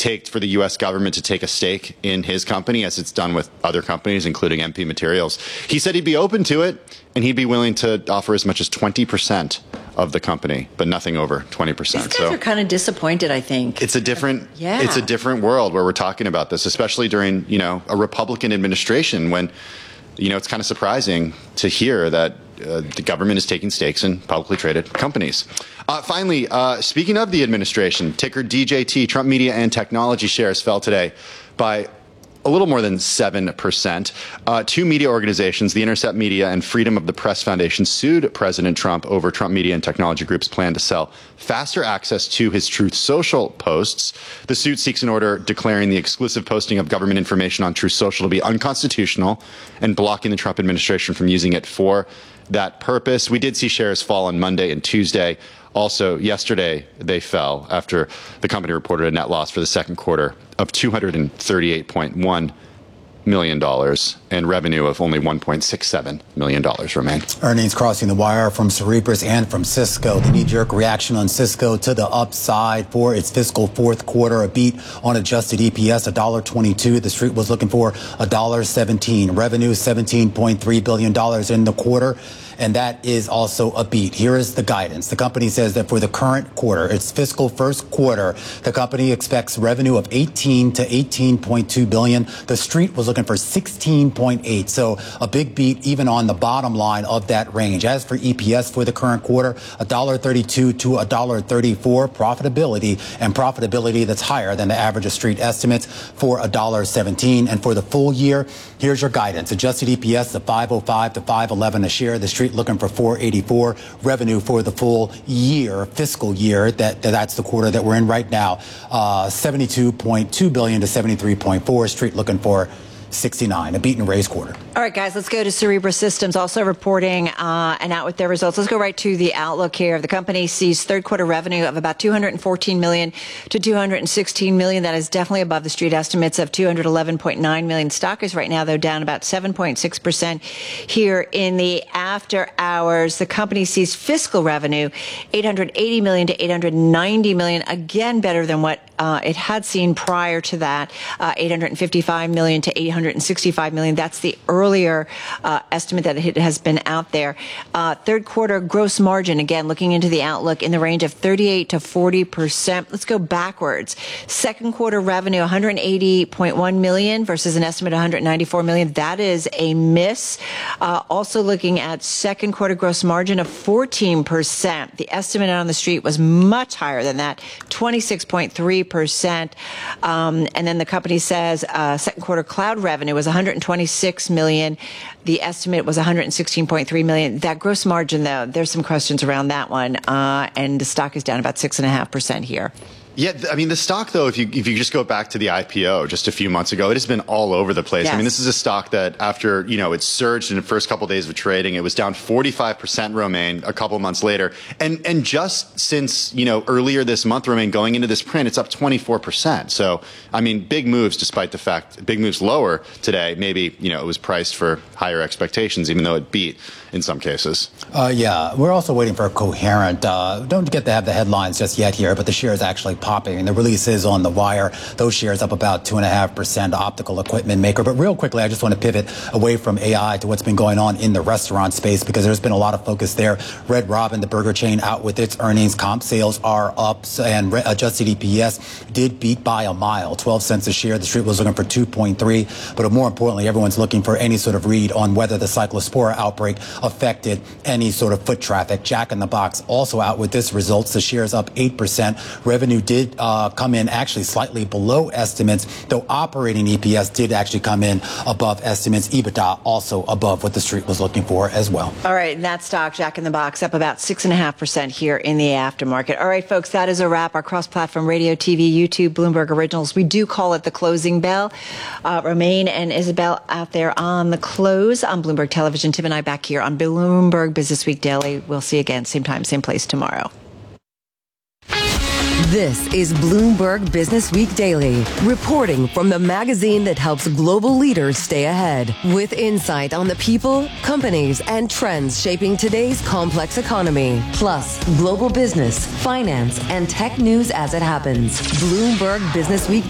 take for the U.S. government to take a stake in his company, as it's done with other companies, including MP Materials. He said he'd be open to it, and he'd be willing to offer as much as 20% of the company, but nothing over 20%. These guys are kind of disappointed, I think. It's a different, it's a different world where we're talking about this, especially during, a Republican administration when, it's kind of surprising to hear that the government is taking stakes in publicly traded companies. Finally, speaking of the administration, ticker DJT, Trump Media and Technology shares fell today by a little more than 7%. Two media organizations, The Intercept Media and Freedom of the Press Foundation, sued President Trump over Trump Media and Technology Group's plan to sell faster access to his Truth Social posts. The suit seeks an order declaring the exclusive posting of government information on Truth Social to be unconstitutional and blocking the Trump administration from using it for that purpose. We did see shares fall on Monday and Tuesday. Also, yesterday, they fell after the company reported a net loss for the second quarter of $238.1 million and revenue of only $1.67 million remain. Earnings crossing the wire from Cerberus and from Cisco. The knee-jerk reaction on Cisco to the upside for its fiscal fourth quarter. A beat on adjusted EPS, $1.22. The street was looking for $1.17. Revenue, $17.3 billion in the quarter. And that is also a beat. Here is the guidance. The company says that for the current quarter, its fiscal first quarter, the company expects revenue of 18 to 18.2 billion. The street was looking for 16.8. So a big beat even on the bottom line of that range. As for EPS for the current quarter, $1.32 to $1.34 profitability that's higher than the average of street estimates for $1.17. And for the full year, here's your guidance. Adjusted EPS of 505 to 511 a share. The street looking for 484. Revenue for the full year, fiscal year, that's the quarter that we're in right now, 72.2 billion to 73.4. Street looking for 69, a beat and raise quarter. All right, guys, let's go to Cerberus Systems, also reporting and out with their results. Let's go right to the outlook here. The company sees third quarter revenue of about 214 million to 216 million. That is definitely above the street estimates of 211.9 million. Stock is right now, though, down about 7.6% here in the after hours. The company sees fiscal revenue 880 million to 890 million. Again, better than what it had seen prior to that, 855 million to 865 million. That's the earlier estimate that it has been out there. Third quarter gross margin, again, looking into the outlook, in the range of 38 to 40%. Let's go backwards. Second quarter revenue, 180.1 million versus an estimate of 194 million. That is a miss. Also looking at second quarter gross margin of 14%. The estimate on the street was much higher than that, 26.3%. And then the company says second quarter cloud revenue was 126 million. The estimate was 116.3 million. That gross margin, though, there's some questions around that one. And the stock is down about 6.5% here. Yeah, I mean, the stock, though, if you just go back to the IPO just a few months ago, it has been all over the place. Yes. I mean, this is a stock that after, it surged in the first couple of days of trading, it was down 45%, Romaine, a couple of months later. And just since, earlier this month, Romaine, going into this print, it's up 24%. So, I mean, big moves despite the fact, big moves lower today. Maybe, it was priced for higher expectations, even though it beat in some cases. Yeah, we're also waiting for a Coherent. Don't get to have the headlines just yet here, but the share is actually popping, and the release is on the wire. Those shares up about 2.5%, optical equipment maker. But real quickly, I just want to pivot away from AI to what's been going on in the restaurant space, because there's been a lot of focus there. Red Robin, the burger chain, out with its earnings. Comp sales are up, and adjusted EPS did beat by a mile, 12 cents a share. The street was looking for 2.3. But more importantly, everyone's looking for any sort of read on whether the Cyclospora outbreak affected any sort of foot traffic. Jack in the Box also out with this results. The shares up 8%. Revenue did come in actually slightly below estimates, though operating EPS did actually come in above estimates. EBITDA also above what the street was looking for as well. All right, and that stock, Jack in the Box, up about 6.5% here in the aftermarket. All right, folks, that is a wrap. Our cross-platform radio, TV, YouTube, Bloomberg Originals. We do call it the closing bell. Romaine and Isabel out there on the close on Bloomberg Television. Tim and I back here on Bloomberg Business Week Daily. We'll see you again, same time, same place tomorrow. This is Bloomberg Business Week Daily, reporting from the magazine that helps global leaders stay ahead, with insight on the people, companies, and trends shaping today's complex economy, plus global business, finance, and tech news as it happens. Bloomberg Business Week